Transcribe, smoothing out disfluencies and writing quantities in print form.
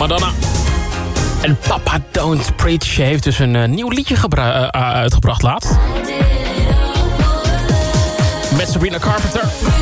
Madonna. En Papa Don't Preach heeft dus een nieuw liedje uitgebracht laatst. Met Sabrina Carpenter.